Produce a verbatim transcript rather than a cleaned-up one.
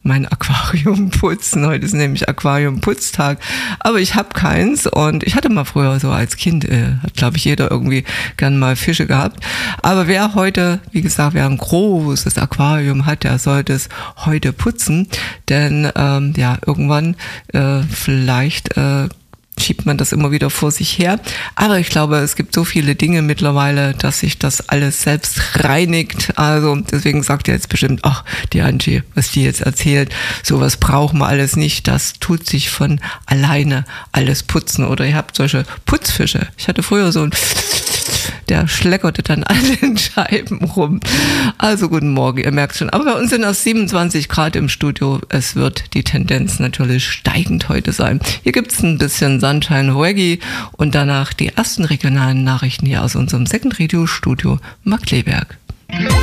mein Aquarium putzen. Heute ist nämlich Aquariumputztag, aber ich habe keins und ich hatte mal früher so als Kind, äh, hat glaube ich jeder irgendwie gern mal Fische gehabt. Aber wer heute, wie gesagt, wer ein großes Aquarium hat, der sollte es heute putzen, denn ähm, ja, irgendwann äh, vielleicht äh, schiebt man das immer wieder vor sich her. Aber ich glaube, es gibt so viele Dinge mittlerweile, dass sich das alles selbst reinigt. Also deswegen sagt ihr jetzt bestimmt, ach, die Angie, was die jetzt erzählt, sowas brauchen wir alles nicht. Das tut sich von alleine alles putzen. Oder ihr habt solche Putzfische. Ich hatte früher so ein der schleckerte dann an den Scheiben rum. Also guten Morgen, ihr merkt schon. Aber bei uns sind erst siebenundzwanzig Grad im Studio. Es wird die Tendenz natürlich steigend heute sein. Hier gibt es ein bisschen Sunshine Reggae und danach die ersten regionalen Nachrichten hier aus unserem Second Radio Studio Markkleeberg.